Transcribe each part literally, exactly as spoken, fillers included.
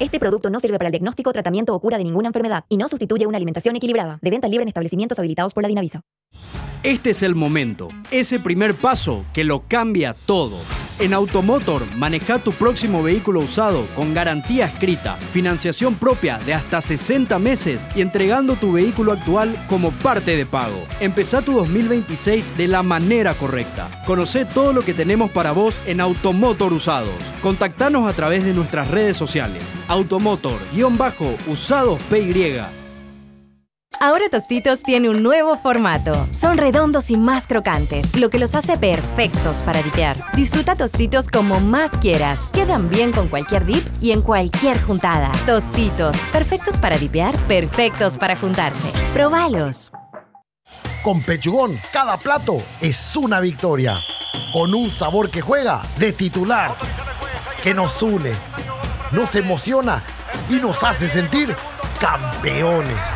Este producto no sirve para el diagnóstico, tratamiento o cura de ninguna enfermedad y no sustituye una alimentación equilibrada. De venta libre en establecimientos habilitados por la Dinavisa. Este es el momento, ese primer paso que lo cambia todo. En Automotor, maneja tu próximo vehículo usado con garantía escrita, financiación propia de hasta sesenta meses y entregando tu vehículo actual como parte de pago. Empezá tu dos mil veintiséis de la manera correcta. Conocé todo lo que tenemos para vos en Automotor Usados. Contactanos a través de nuestras redes sociales. Automotor-Usados P Y. Ahora Tostitos tiene un nuevo formato. Son redondos y más crocantes, lo que los hace perfectos para dipear. Disfruta Tostitos como más quieras. Quedan bien con cualquier dip y en cualquier juntada. Tostitos, perfectos para dipear, perfectos para juntarse. Probalos. Con Pechugón, cada plato es una victoria. Con un sabor que juega de titular, que nos une, nos emociona y nos hace sentir campeones.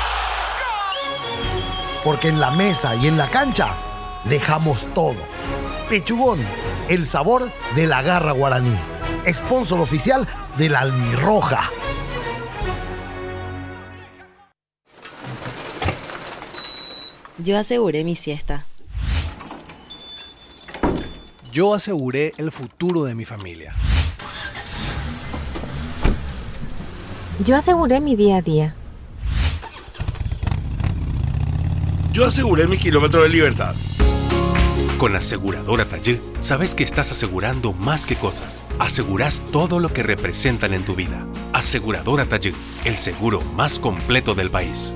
Porque en la mesa y en la cancha dejamos todo. Pechugón, el sabor de la garra guaraní. Sponsor oficial de la Albirroja. Yo aseguré mi siesta. Yo aseguré el futuro de mi familia. Yo aseguré mi día a día. Yo aseguré mi kilómetro de libertad. Con Aseguradora Taller, sabes que estás asegurando más que cosas. Asegurás todo lo que representan en tu vida. Aseguradora Taller, el seguro más completo del país.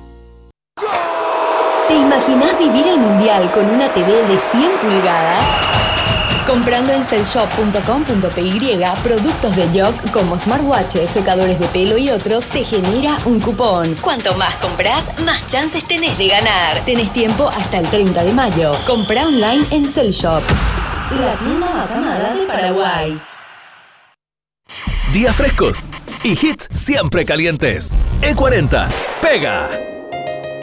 ¿Te imaginás vivir el mundial con una T V de cien pulgadas? Comprando en cellshop punto com punto p y productos de Yoc como smartwatches, secadores de pelo y otros, te genera un cupón. Cuanto más compras, más chances tenés de ganar. Tenés tiempo hasta el treinta de mayo. Comprá online en Cellshop, la tienda más amada de Paraguay. Días frescos y hits siempre calientes. E cuarenta, pega.